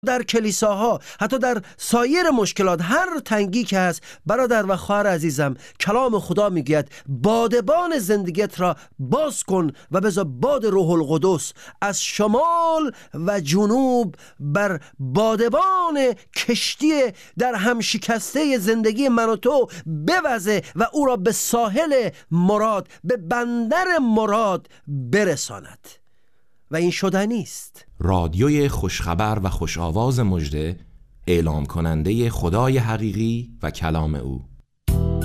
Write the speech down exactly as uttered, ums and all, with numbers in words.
در کلیساها، حتی در سایر مشکلات، هر تنگی که هست، برادر و خواهر عزیزم، کلام خدا میگوید بادبان زندگیت را باز کن و بذار باد روح القدس از شمال و جنوب بر بادبان کشتی در هم شکسته زندگی من و تو بوزه و او را به ساحل مراد، به بندر مراد برساند. و این شدنی است. رادیوی خوشخبر و خوش آواز مژده، اعلام کننده خدای حقیقی و کلام او.